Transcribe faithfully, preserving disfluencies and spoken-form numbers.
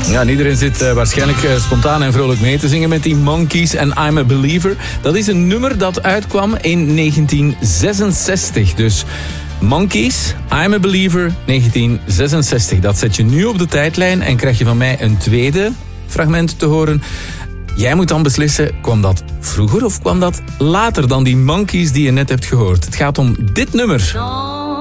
Ja, en iedereen zit uh, waarschijnlijk uh, spontaan en vrolijk mee te zingen met die Monkees en I'm a Believer. Dat is een nummer dat uitkwam in negentien zesenzestig. Dus Monkees, I'm a Believer, negentien zesenzestig. Dat zet je nu op de tijdlijn en krijg je van mij een tweede fragment te horen. Jij moet dan beslissen, kwam dat vroeger of kwam dat later dan die Monkees die je net hebt gehoord? Het gaat om dit nummer.